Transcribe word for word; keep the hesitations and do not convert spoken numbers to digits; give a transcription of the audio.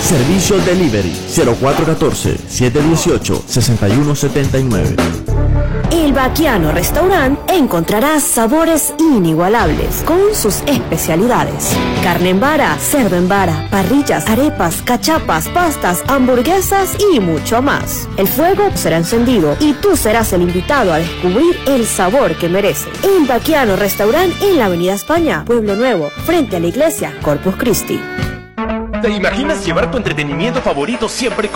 Servicio Delivery cero cuatro uno cuatro, siete uno ocho, seis uno siete nueve. El Baquiano Restaurant encontrarás sabores inigualables con sus especialidades: carne en vara, cerdo en vara, parrillas, arepas, cachapas, pastas, hamburguesas y mucho más. El fuego será encendido y tú serás el invitado a descubrir el sabor que merece. El Baquiano Restaurant en la Avenida España, Pueblo Nuevo, frente a la iglesia Corpus Christi. ¿Te imaginas llevar tu entretenimiento favorito siempre con